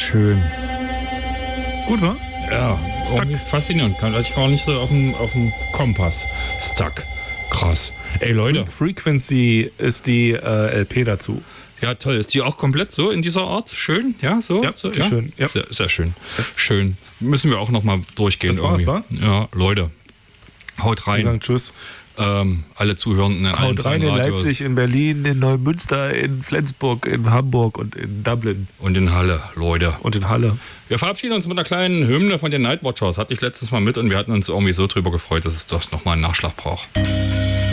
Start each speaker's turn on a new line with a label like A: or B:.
A: schön.
B: Gut, wa?
A: Ja, irgendwie faszinierend. Hatte ich gar nicht so auf dem Kompass. Stuck. Krass. Ey, Leute.
B: Frequency ist die LP dazu.
A: Ja, toll. Ist die auch komplett so in dieser Art? Schön? Ja, so?
B: Ja,
A: so,
B: schön. Ja.
A: Sehr, sehr schön. Schön. Müssen wir auch nochmal durchgehen.
B: Das war's,
A: irgendwie. Ja, Leute. Haut rein.
B: Wir sagen Tschüss.
A: Alle Zuhörenden in allen
B: Haut rein in
A: Radios.
B: Leipzig, in Berlin, in Neumünster, in Flensburg, in Hamburg und in Dublin.
A: Und in Halle, Leute.
B: Und in Halle.
A: Wir verabschieden uns mit einer kleinen Hymne von den Nightwatchers. Hatte ich letztes Mal mit und wir hatten uns irgendwie so drüber gefreut, dass es das nochmal einen Nachschlag braucht.